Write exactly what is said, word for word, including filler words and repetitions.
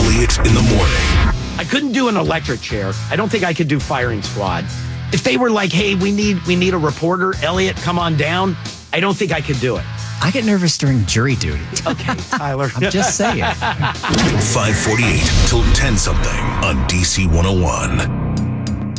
Elliott in the morning. I couldn't do an electric chair. I don't think I could do firing squad. If they were like, hey, we need we need a reporter, Elliott, come on down, I don't think I could do it. I get nervous during jury duty. Okay, Tyler. I'm just saying. five forty-eight till ten something on D C one oh one.